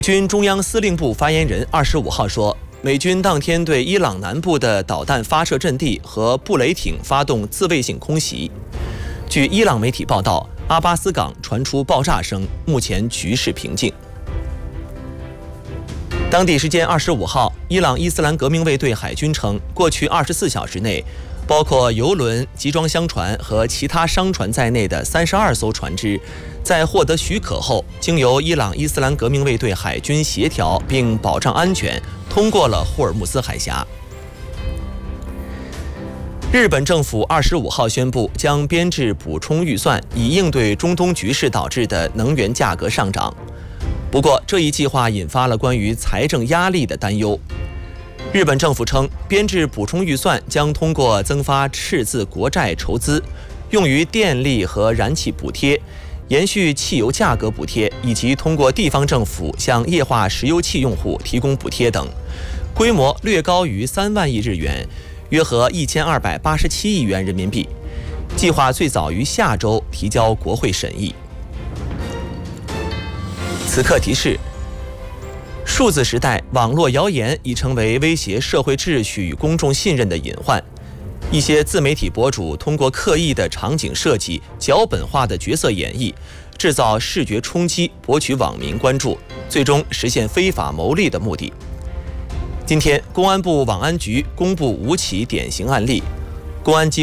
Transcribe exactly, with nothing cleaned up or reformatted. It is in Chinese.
军中央司令部发言人二十五号说，美军当天对伊朗南部的导弹发射阵地和布雷艇发动自卫性空袭。据伊朗媒体报道，阿巴斯港传出爆炸声，目前局势平静。当地时间二十五号，伊朗伊斯兰革命卫队海军称，过去二十四小时内，包括油轮、集装箱船和其他商船在内的三十二艘船只，在获得许可后，经由伊朗伊斯兰革命卫队海军协调并保障安全，通过了霍尔木兹海峡。日本政府二十五号宣布，将编制补充预算，以应对中东局势导致的能源价格上涨。不过，这一计划引发了关于财政压力的担忧。日本政府称，编制补充预算将通过增发赤字国债筹资，用于电力和燃气补贴、延续汽油价格补贴，以及通过地方政府向液化石油气用户提供补贴等，规模略高于三万亿日元，约合一千二百八十七亿元人民币。计划最早于下周提交国会审议。此刻提示：数字时代，网络谣言已成为威胁社会秩序与公众信任的隐患。一些自媒体博主通过刻意的场景设计、脚本化的角色演绎，制造视觉冲击，博取网民关注，最终实现非法牟利的目的。今天，公安部网安局公布五起典型案例，公安机